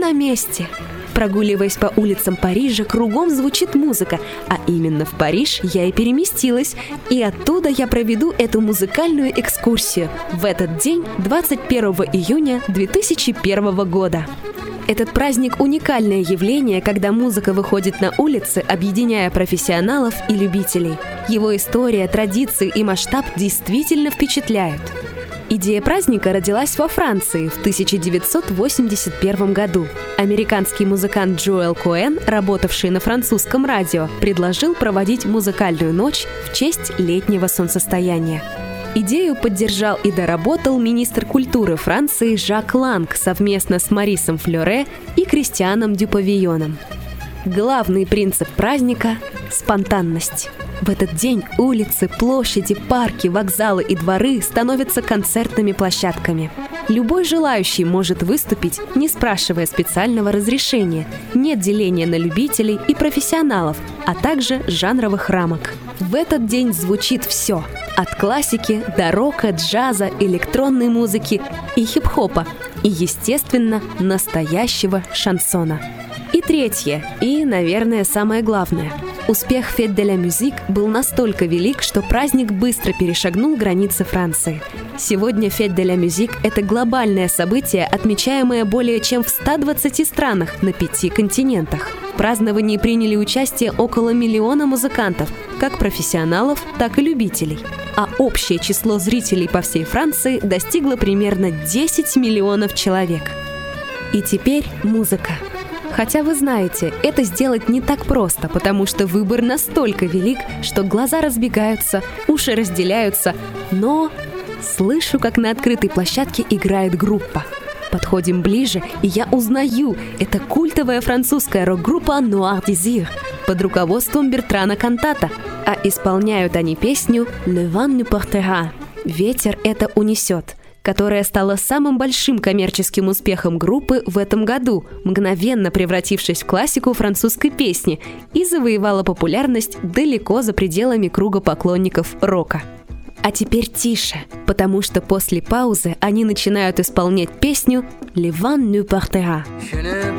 на месте. Прогуливаясь по улицам Парижа, кругом звучит музыка, а именно в Париж я и переместилась, и оттуда я проведу эту музыкальную экскурсию в этот день, 21 июня 2001 года. Этот праздник – уникальное явление, когда музыка выходит на улицы, объединяя профессионалов и любителей. Его история, традиции и масштаб действительно впечатляют. Идея праздника родилась во Франции в 1981 году. Американский музыкант Джоэл Коэн, работавший на французском радио, предложил проводить музыкальную ночь в честь летнего солнцестояния. Идею поддержал и доработал министр культуры Франции Жак Ланг совместно с Марисом Флёре и Кристианом Дюпавильоном. Главный принцип праздника – спонтанность. В этот день улицы, площади, парки, вокзалы и дворы становятся концертными площадками. Любой желающий может выступить, не спрашивая специального разрешения. Нет деления на любителей и профессионалов, а также жанровых рамок. В этот день звучит все – от классики до рока, джаза, электронной музыки и хип-хопа, и, естественно, настоящего шансона. И третье, и, наверное, самое главное. Успех Fête de la Musique был настолько велик, что праздник быстро перешагнул границы Франции. Сегодня Fête de la Musique – это глобальное событие, отмечаемое более чем в 120 странах на 5 континентах. В праздновании приняли участие около 1 миллиона музыкантов, как профессионалов, так и любителей. А общее число зрителей по всей Франции достигло примерно 10 миллионов человек. И теперь музыка. Хотя вы знаете, это сделать не так просто, потому что выбор настолько велик, что глаза разбегаются, уши разделяются, но слышу, как на открытой площадке играет группа. Подходим ближе, и я узнаю, это культовая французская рок-группа Noir Désir под руководством Бертрана Кантата, а исполняют они песню «Le vent nous portera» – «Ветер это унесет», которая стала самым большим коммерческим успехом группы в этом году, мгновенно превратившись в классику французской песни и завоевала популярность далеко за пределами круга поклонников рока. А теперь тише, потому что после паузы они начинают исполнять песню «Le vent nous portera».